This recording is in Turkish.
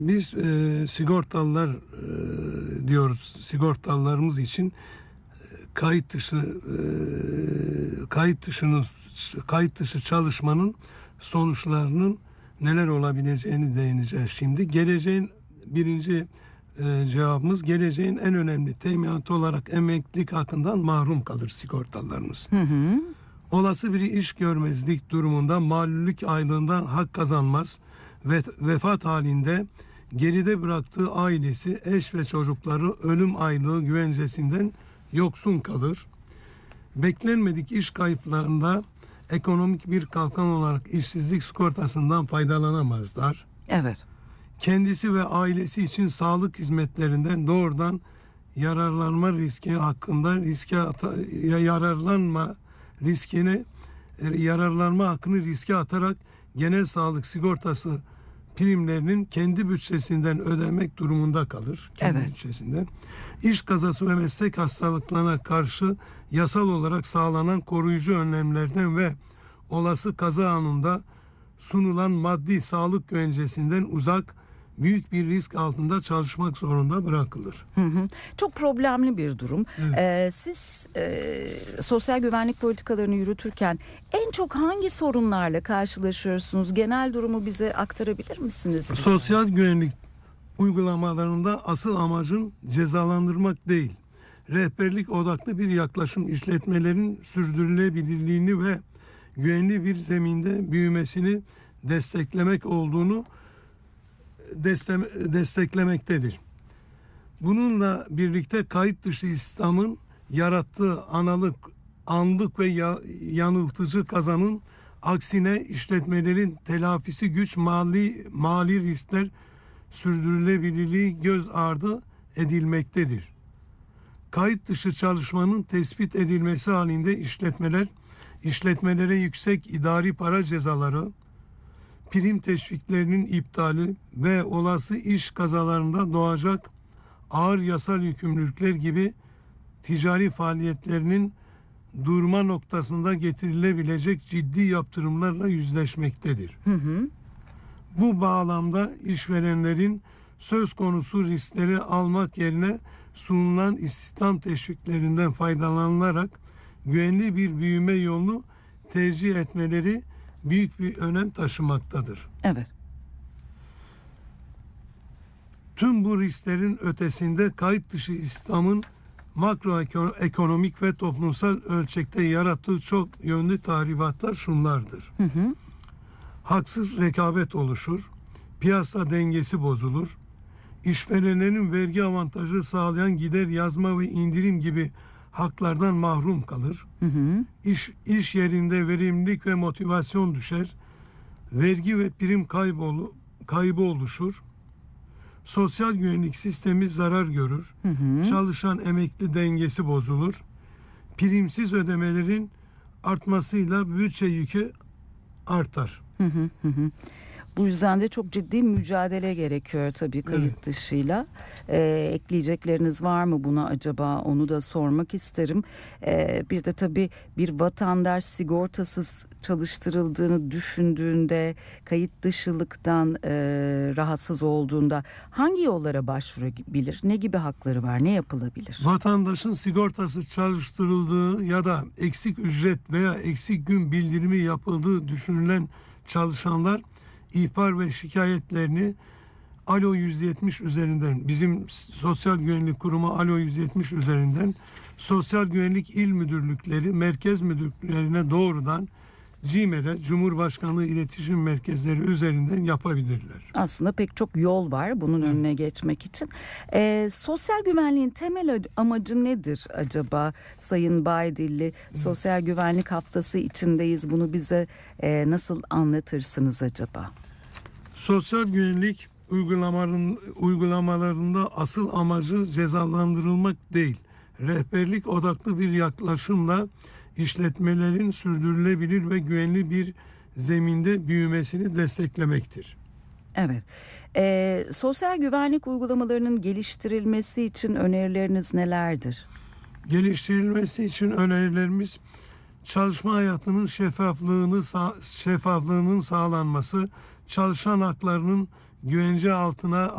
Biz sigortalılar diyoruz. Sigortalılarımız için kayıt dışı çalışmanın sonuçlarının neler olabileceğini değineceğiz şimdi. Birinci cevabımız, geleceğin en önemli teminatı olarak emeklilik hakkından mahrum kalır sigortalılarımız. Hı hı. Olası bir iş görmezlik durumunda malullik aylığından hak kazanmaz ve vefat halinde geride bıraktığı ailesi, eş ve çocukları ölüm aylığı güvencesinden yoksun kalır. Beklenmedik iş kayıplarında ekonomik bir kalkan olarak işsizlik sigortasından faydalanamazlar. Evet. Kendisi ve ailesi için sağlık hizmetlerinden doğrudan yararlanma riski hakkında yararlanma hakkını riske atarak genel sağlık sigortası primlerinin kendi bütçesinden ödemek durumunda kalır. Kendi Evet. bütçesinden. İş kazası ve meslek hastalıklarına karşı yasal olarak sağlanan koruyucu önlemlerden ve olası kaza anında sunulan maddi sağlık güvencesinden uzak, büyük bir risk altında çalışmak zorunda bırakılır. Hı hı. Çok problemli bir durum. Evet. Siz sosyal güvenlik politikalarını yürütürken en çok hangi sorunlarla karşılaşıyorsunuz? Genel durumu bize aktarabilir misiniz? Sosyal güvenlik uygulamalarında asıl amacın cezalandırmak değil, rehberlik odaklı bir yaklaşım, işletmelerin sürdürülebilirliğini ve güvenli bir zeminde büyümesini desteklemek olduğunu desteklemektedir. Bununla birlikte kayıt dışı İslam'ın yarattığı anlık ve yanıltıcı kazanın aksine işletmelerin telafisi güç, mali riskler, sürdürülebilirliği göz ardı edilmektedir. Kayıt dışı çalışmanın tespit edilmesi halinde işletmelere yüksek idari para cezaları, prim teşviklerinin iptali ve olası iş kazalarında doğacak ağır yasal yükümlülükler gibi ticari faaliyetlerinin durma noktasında getirilebilecek ciddi yaptırımlarla yüzleşmektedir. Hı hı. Bu bağlamda işverenlerin söz konusu riskleri almak yerine sunulan istihdam teşviklerinden faydalanılarak güvenli bir büyüme yolunu tercih etmeleri büyük bir önem taşımaktadır. Evet. Tüm bu risklerin ötesinde kayıt dışı İslam'ın makroekonomik ve toplumsal ölçekte yarattığı çok yönlü tahribatlar şunlardır. Hı hı. Haksız rekabet oluşur, piyasa dengesi bozulur, işverenlerin vergi avantajı sağlayan gider yazma ve indirim gibi haklardan mahrum kalır. Hı hı. İş yerinde verimlilik ve motivasyon düşer, vergi ve prim kaybı oluşur, sosyal güvenlik sistemi zarar görür, Hı hı. çalışan emekli dengesi bozulur, primsiz ödemelerin artmasıyla bütçe yükü artar. Hı hı hı hı. Bu yüzden de çok ciddi mücadele gerekiyor tabii kayıt Evet. dışıyla. Ekleyecekleriniz var mı buna acaba? Onu da sormak isterim. Bir de tabii bir vatandaş sigortasız çalıştırıldığını düşündüğünde, kayıt dışılıktan rahatsız olduğunda hangi yollara başvurabilir? Ne gibi hakları var? Ne yapılabilir? Vatandaşın sigortası çalıştırıldığı ya da eksik ücret veya eksik gün bildirimi yapıldığı düşünülen çalışanlar ihbar ve şikayetlerini Alo 170 üzerinden, bizim Sosyal Güvenlik Kurumu Alo 170 üzerinden Sosyal Güvenlik İl Müdürlükleri, Merkez Müdürlüklerine doğrudan CİMER'e, Cumhurbaşkanlığı İletişim Merkezleri üzerinden yapabilirler. Aslında pek çok yol var bunun önüne geçmek için. Sosyal güvenliğin temel amacı nedir acaba Sayın Baydilli? Sosyal güvenlik haftası içindeyiz. Bunu bize nasıl anlatırsınız acaba? Sosyal güvenlik uygulamalarında asıl amacı cezalandırılmak değil, rehberlik odaklı bir yaklaşımla işletmelerin sürdürülebilir ve güvenli bir zeminde büyümesini desteklemektir. Evet. Sosyal güvenlik uygulamalarının geliştirilmesi için önerileriniz nelerdir? Geliştirilmesi için önerilerimiz çalışma hayatının şeffaflığının sağlanması, çalışan haklarının güvence altına